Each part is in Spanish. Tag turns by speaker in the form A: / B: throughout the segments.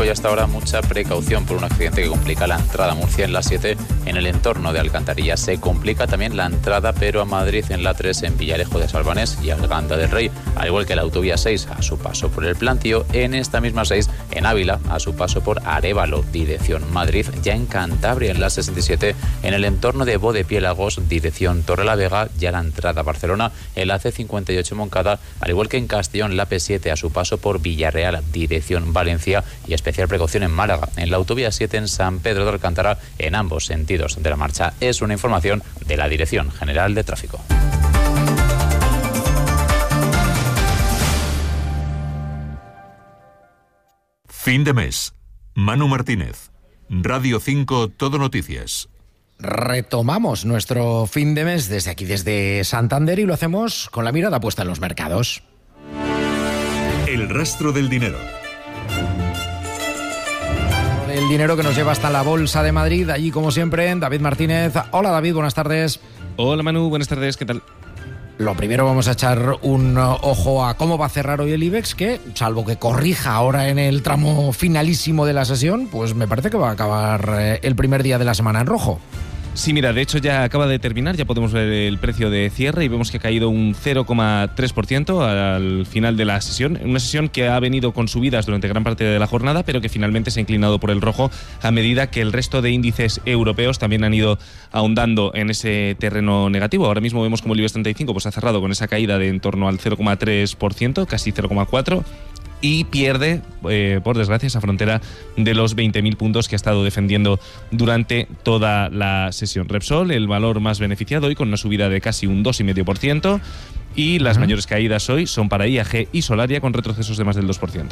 A: tráfico y hasta ahora mucha precaución por un accidente que complica la entrada a Murcia en la 7 en el entorno de Alcantarilla. Se complica también la entrada pero a Madrid en la 3 en Villarejo de Salvanés y Arganda del Rey, al igual que la autovía 6 a su paso por el Plantío, en esta misma 6 en Ávila a su paso por Arévalo, dirección Madrid, ya en Cantabria en la 67 en el entorno de Bodepiélagos, dirección Torrelavega, ya la entrada a Barcelona en la C58 Moncada, al igual que en Castellón la P7 a su paso por Villarreal, dirección Valencia, y especial precaución en Málaga, en la autovía 7 en San Pedro de Alcántara, en ambos sentidos de la marcha. Es una información de la Dirección General de Tráfico.
B: Fin de mes. Manu Martínez. Radio 5 Todo Noticias.
C: Retomamos nuestro fin de mes desde aquí, desde Santander, y lo hacemos con la mirada puesta en los mercados.
B: El rastro del dinero.
C: El dinero que nos lleva hasta la Bolsa de Madrid, allí como siempre, David Martínez. Hola David, buenas tardes.
D: Hola Manu, buenas tardes, ¿qué tal?
C: Lo primero, vamos a echar un ojo a cómo va a cerrar hoy el IBEX, que, salvo que corrija ahora en el tramo finalísimo de la sesión, pues me parece que va a acabar el primer día de la semana en rojo.
D: Sí, mira, de hecho ya acaba de terminar, ya podemos ver el precio de cierre y vemos que ha caído un 0,3% al final de la sesión. Una sesión que ha venido con subidas durante gran parte de la jornada, pero que finalmente se ha inclinado por el rojo a medida que el resto de índices europeos también han ido ahondando en ese terreno negativo. Ahora mismo vemos como el IBEX 35 pues ha cerrado con esa caída de en torno al 0,3%, casi 0,4%. Y pierde, por desgracia, esa frontera de los 20.000 puntos que ha estado defendiendo durante toda la sesión. Repsol, el valor más beneficiado hoy, con una subida de casi un 2,5%. Y las mayores caídas hoy son para IAG y Solaria, con retrocesos de más del 2%.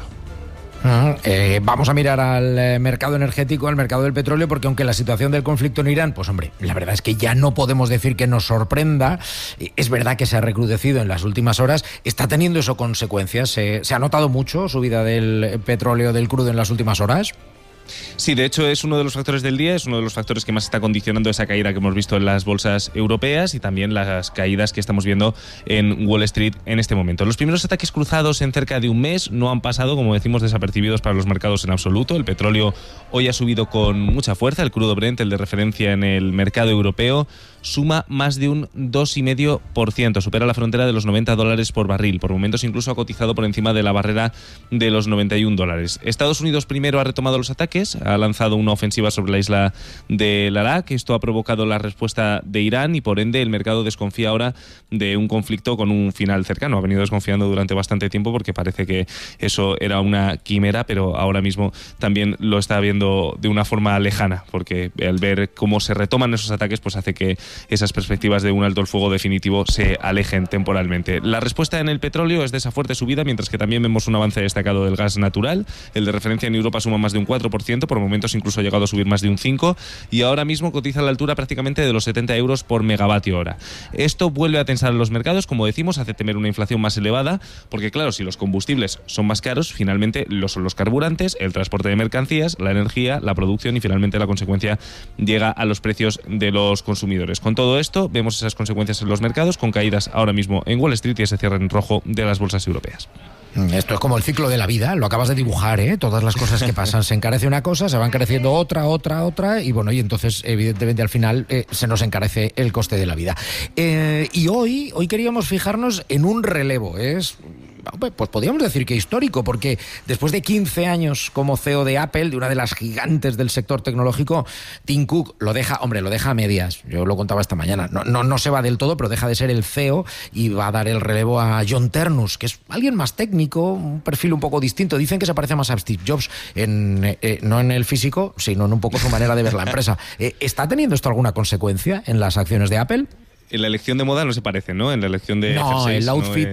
C: Vamos a mirar al mercado energético, al mercado del petróleo, porque aunque la situación del conflicto en Irán, pues hombre, la verdad es que ya no podemos decir que nos sorprenda. Es verdad que se ha recrudecido en las últimas horas, está teniendo eso consecuencias. ¿Se ha notado mucho subida del petróleo, del crudo en las últimas horas?
D: Sí, de hecho es uno de los factores del día, es uno de los factores que más está condicionando esa caída que hemos visto en las bolsas europeas y también las caídas que estamos viendo en Wall Street en este momento. Los primeros ataques cruzados en cerca de un mes no han pasado, como decimos, desapercibidos para los mercados en absoluto. El petróleo hoy ha subido con mucha fuerza, el crudo Brent, el de referencia en el mercado europeo, suma más de un 2,5%, supera la frontera de los $90 por barril. Por momentos incluso ha cotizado por encima de la barrera de los $91. Estados Unidos primero ha retomado los ataques, ha lanzado una ofensiva sobre la isla de Larak. Esto ha provocado la respuesta de Irán y por ende el mercado desconfía ahora de un conflicto con un final cercano. Ha venido desconfiando durante bastante tiempo porque parece que eso era una quimera, pero ahora mismo también lo está viendo de una forma lejana, porque al ver cómo se retoman esos ataques pues hace que esas perspectivas de un alto el fuego definitivo se alejen temporalmente. La respuesta en el petróleo es de esa fuerte subida, mientras que también vemos un avance destacado del gas natural. El de referencia en Europa suma más de un 4%, por momentos incluso ha llegado a subir más de un 5%, y ahora mismo cotiza a la altura prácticamente de los 70 euros por megavatio hora. Esto vuelve a tensar los mercados, como decimos, hace temer una inflación más elevada, porque claro, si los combustibles son más caros, finalmente lo son los carburantes, el transporte de mercancías, la energía, la producción y finalmente la consecuencia llega a los precios de los consumidores. Con todo esto, vemos esas consecuencias en los mercados, con caídas ahora mismo en Wall Street y ese cierre en rojo de las bolsas europeas.
C: Esto es como el ciclo de la vida, lo acabas de dibujar, ¿eh? Todas las cosas que pasan, se encarece una cosa, se va encareciendo otra, y bueno, y entonces evidentemente al final se nos encarece el coste de la vida. Y hoy queríamos fijarnos en un relevo, pues podríamos decir que histórico, porque después de 15 años como CEO de Apple, de una de las gigantes del sector tecnológico, Tim Cook lo deja a medias. Yo lo contaba esta mañana. No se va del todo, pero deja de ser el CEO y va a dar el relevo a John Ternus, que es alguien más técnico, un perfil un poco distinto. Dicen que se parece más a Steve Jobs, no en el físico, sino en un poco su manera de ver la empresa. ¿Está teniendo esto alguna consecuencia en las acciones de Apple?
D: En la elección de moda no se parece, ¿no? En la elección de
C: no,
D: F6
C: el outfit,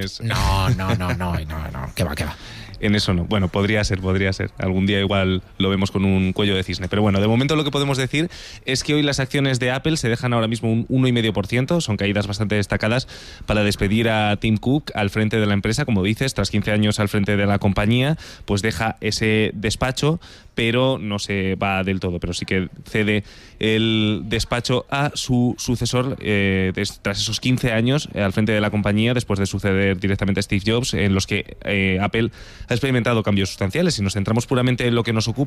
D: no,
C: ¿qué va?
D: En eso no. Bueno, podría ser. Algún día igual lo vemos con un cuello de cisne. Pero bueno, de momento lo que podemos decir es que hoy las acciones de Apple se dejan ahora mismo un 1,5%. Son caídas bastante destacadas para despedir a Tim Cook al frente de la empresa. Como dices, tras 15 años al frente de la compañía, pues deja ese despacho, pero no se va del todo. Pero sí que cede el despacho a su sucesor tras esos 15 años al frente de la compañía, después de suceder directamente a Steve Jobs, en los que Apple ha experimentado cambios sustanciales. Si nos centramos puramente en lo que nos ocupa,